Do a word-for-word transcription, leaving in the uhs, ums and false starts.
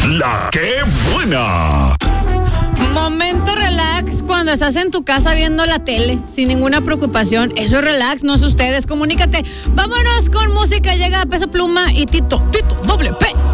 La que buena. Momento relax cuando estás en tu casa viendo la tele sin ninguna preocupación. Eso es relax, no es ustedes. Comunícate. Vámonos con música. Llega Peso Pluma y Tito. Tito, doble P.